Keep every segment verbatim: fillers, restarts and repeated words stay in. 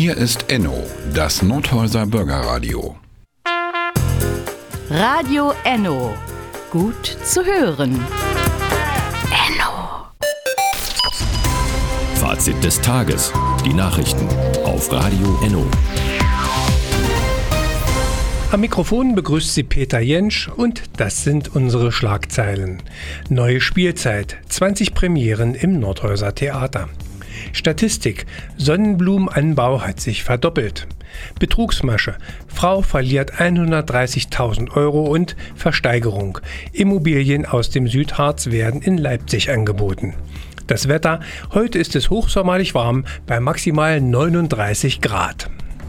Hier ist Enno, das Nordhäuser Bürgerradio. Radio Enno. Gut zu hören. Enno. Fazit des Tages. Die Nachrichten auf Radio Enno. Am Mikrofon begrüßt Sie Peter Jentsch und das sind unsere Schlagzeilen. Neue Spielzeit, zwanzig Premieren im Nordhäuser Theater. Statistik, Sonnenblumenanbau hat sich verdoppelt. Betrugsmasche, Frau verliert hundertdreißigtausend Euro und Versteigerung. Immobilien aus dem Südharz werden in Leipzig angeboten. Das Wetter, heute ist es hochsommerlich warm bei maximal neununddreißig Grad.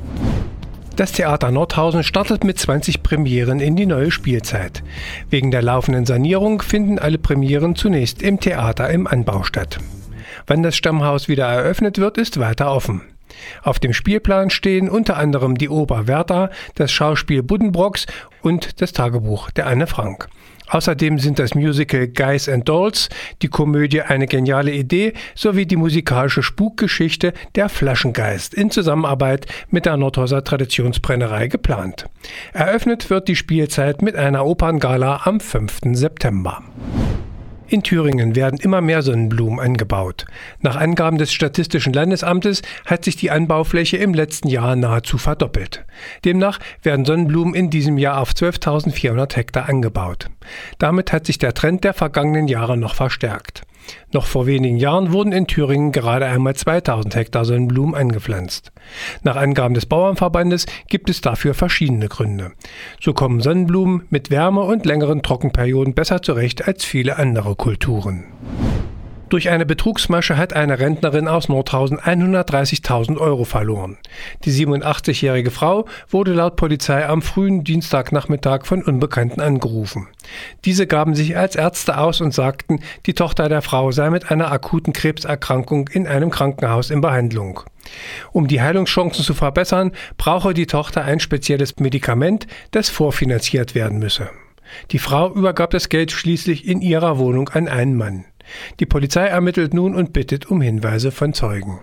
Das Theater Nordhausen startet mit zwanzig Premieren in die neue Spielzeit. Wegen der laufenden Sanierung finden alle Premieren zunächst im Theater im Anbau statt. Wann das Stammhaus wieder eröffnet wird, ist weiter offen. Auf dem Spielplan stehen unter anderem die Oper Werther, das Schauspiel Buddenbrooks und das Tagebuch der Anne Frank. Außerdem sind das Musical Guys and Dolls, die Komödie Eine geniale Idee sowie die musikalische Spukgeschichte Der Flaschengeist in Zusammenarbeit mit der Nordhäuser Traditionsbrennerei geplant. Eröffnet wird die Spielzeit mit einer Operngala am fünften September. In Thüringen werden immer mehr Sonnenblumen angebaut. Nach Angaben des Statistischen Landesamtes hat sich die Anbaufläche im letzten Jahr nahezu verdoppelt. Demnach werden Sonnenblumen in diesem Jahr auf zwölftausendvierhundert Hektar angebaut. Damit hat sich der Trend der vergangenen Jahre noch verstärkt. Noch vor wenigen Jahren wurden in Thüringen gerade einmal zweitausend Hektar Sonnenblumen angepflanzt. Nach Angaben des Bauernverbandes gibt es dafür verschiedene Gründe. So kommen Sonnenblumen mit Wärme und längeren Trockenperioden besser zurecht als viele andere Kulturen. Durch eine Betrugsmasche hat eine Rentnerin aus Nordhausen hundertdreißigtausend Euro verloren. Die siebenundachtzigjährige Frau wurde laut Polizei am frühen Dienstagnachmittag von Unbekannten angerufen. Diese gaben sich als Ärzte aus und sagten, die Tochter der Frau sei mit einer akuten Krebserkrankung in einem Krankenhaus in Behandlung. Um die Heilungschancen zu verbessern, brauche die Tochter ein spezielles Medikament, das vorfinanziert werden müsse. Die Frau übergab das Geld schließlich in ihrer Wohnung an einen Mann. Die Polizei ermittelt nun und bittet um Hinweise von Zeugen.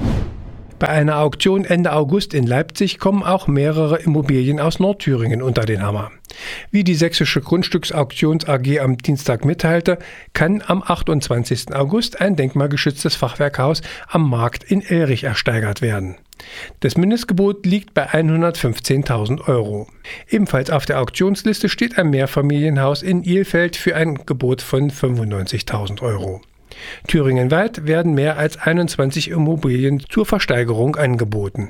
Bei einer Auktion Ende August in Leipzig kommen auch mehrere Immobilien aus Nordthüringen unter den Hammer. Wie die Sächsische Grundstücksauktions A G am Dienstag mitteilte, kann am achtundzwanzigsten August ein denkmalgeschütztes Fachwerkhaus am Markt in Elrich ersteigert werden. Das Mindestgebot liegt bei hundertfünfzehntausend Euro. Ebenfalls auf der Auktionsliste steht ein Mehrfamilienhaus in Ilfeld für ein Gebot von fünfundneunzigtausend Euro. Thüringenweit werden mehr als einundzwanzig Immobilien zur Versteigerung angeboten.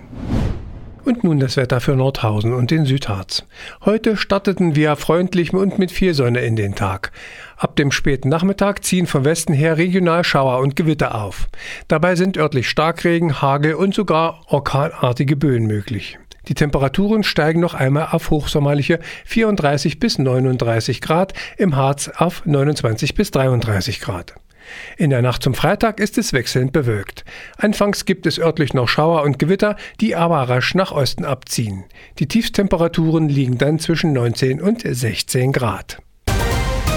Und nun das Wetter für Nordhausen und den Südharz. Heute starteten wir freundlich und mit viel Sonne in den Tag. Ab dem späten Nachmittag ziehen vom Westen her regional Schauer und Gewitter auf. Dabei sind örtlich Starkregen, Hagel und sogar orkanartige Böen möglich. Die Temperaturen steigen noch einmal auf hochsommerliche vierunddreißig bis neununddreißig Grad, im Harz auf neunundzwanzig bis dreiunddreißig Grad. In der Nacht zum Freitag ist es wechselnd bewölkt. Anfangs gibt es örtlich noch Schauer und Gewitter, die aber rasch nach Osten abziehen. Die Tiefstemperaturen liegen dann zwischen neunzehn und sechzehn Grad.